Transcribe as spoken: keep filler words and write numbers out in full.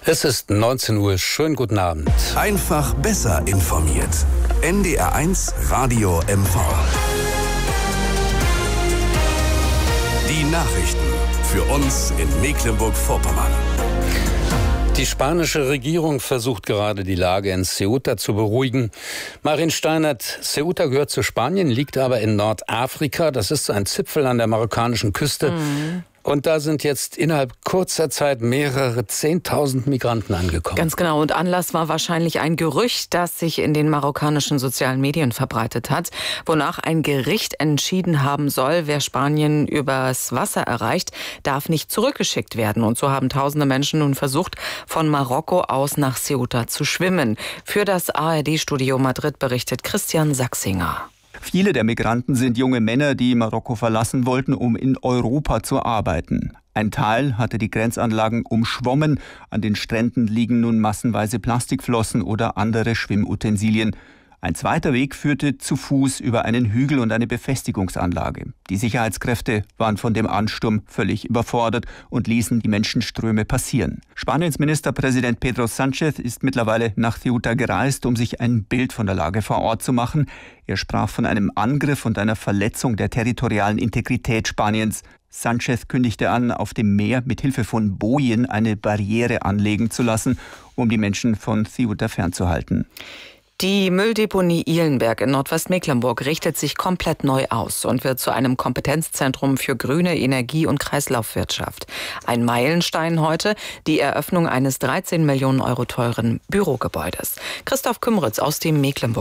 Es ist neunzehn Uhr. Schönen guten Abend. Einfach besser informiert. N D R eins Radio M V. Die Nachrichten für uns in Mecklenburg-Vorpommern. Die spanische Regierung versucht gerade, die Lage in Ceuta zu beruhigen. Marin Steinert, Ceuta gehört zu Spanien, liegt aber in Nordafrika. Das ist so ein Zipfel an der marokkanischen Küste. Mhm. Und da sind jetzt innerhalb kurzer Zeit mehrere Zehntausend Migranten angekommen. Ganz genau. Und Anlass war wahrscheinlich ein Gerücht, das sich in den marokkanischen sozialen Medien verbreitet hat, wonach ein Gericht entschieden haben soll, wer Spanien übers Wasser erreicht, darf nicht zurückgeschickt werden. Und so haben tausende Menschen nun versucht, von Marokko aus nach Ceuta zu schwimmen. Für das A R D-Studio Madrid berichtet Christian Sachsinger. Viele der Migranten sind junge Männer, die Marokko verlassen wollten, um in Europa zu arbeiten. Ein Teil hatte die Grenzanlagen umschwommen. An den Stränden liegen nun massenweise Plastikflossen oder andere Schwimmutensilien. Ein zweiter Weg führte zu Fuß über einen Hügel und eine Befestigungsanlage. Die Sicherheitskräfte waren von dem Ansturm völlig überfordert und ließen die Menschenströme passieren. Spaniens Ministerpräsident Pedro Sánchez ist mittlerweile nach Ceuta gereist, um sich ein Bild von der Lage vor Ort zu machen. Er sprach von einem Angriff und einer Verletzung der territorialen Integrität Spaniens. Sánchez kündigte an, auf dem Meer mit Hilfe von Bojen eine Barriere anlegen zu lassen, um die Menschen von Ceuta fernzuhalten. Die Mülldeponie Ihlenberg in Nordwestmecklenburg richtet sich komplett neu aus und wird zu einem Kompetenzzentrum für grüne Energie und Kreislaufwirtschaft. Ein Meilenstein heute, die Eröffnung eines dreizehn Millionen Euro teuren Bürogebäudes. Christoph Kümritz aus dem Mecklenburg.